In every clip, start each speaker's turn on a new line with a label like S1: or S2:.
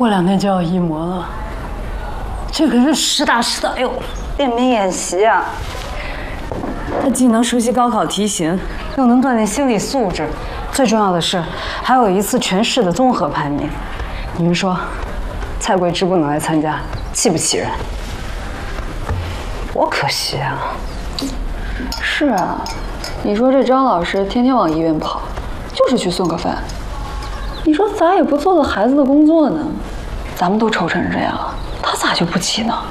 S1: 过2天就要一模了，这可是实打实的，哎呦，
S2: 练兵演习啊！
S1: 他既能熟悉高考题型，
S2: 又能锻炼心理素质，最重要的是还有一次全市的综合排名。你们说，蔡桂芝不能来参加，气不气人？多可惜啊！
S3: 是啊，你说这张老师天天往医院跑，就是去送个饭。你说咋也不做做孩子的工作呢？咱们都愁成这样了，他咋就不急呢？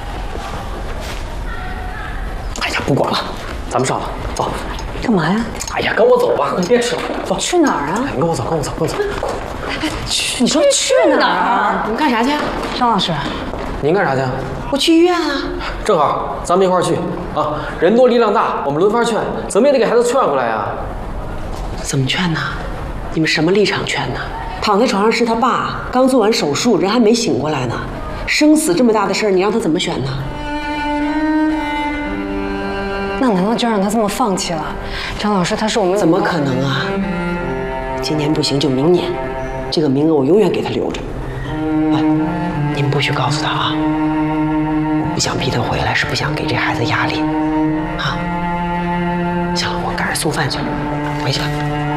S4: 哎呀，不管了，咱们上了，走。
S2: 干嘛呀？
S4: 哎呀，跟我走吧，你别吃了，走。
S2: 去哪儿啊？
S4: 哎，跟我走，跟我走，跟我走。
S2: 你说去哪儿？
S5: 你们干啥去？
S2: 张老师，
S4: 您干啥去？
S5: 我去医院啊。
S4: 正好，咱们一块儿去啊！人多力量大，我们轮番劝，怎么也得给孩子劝回来呀。
S5: 怎么劝呢？你们什么立场劝呢？躺在床上是他爸，刚做完手术，人还没醒过来呢。生死这么大的事儿，你让他怎么选呢？
S2: 那难道就让他这么放弃了？张老师，他是我们
S5: 怎么可能啊？今年不行就明年，这个名额我永远给他留着。哎，你们不许告诉他啊！不想逼他回来，是不想给这孩子压力啊。行了，我赶着送饭去了，回去了。